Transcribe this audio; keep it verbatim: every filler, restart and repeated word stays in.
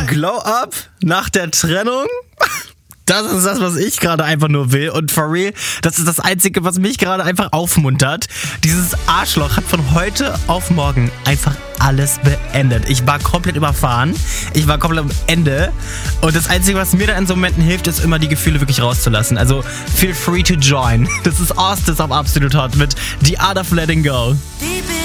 Glow Up nach der Trennung. Das ist das, was ich gerade einfach nur will. Und for real, das ist das Einzige, was mich gerade einfach aufmuntert. Dieses Arschloch hat von heute auf morgen einfach alles beendet. Ich war komplett überfahren. Ich war komplett am Ende. Und das Einzige, was mir da in so Momenten hilft, ist immer die Gefühle wirklich rauszulassen. Also feel free to join. Das ist Ostis auf Absolut Hot mit The Art of Letting Go.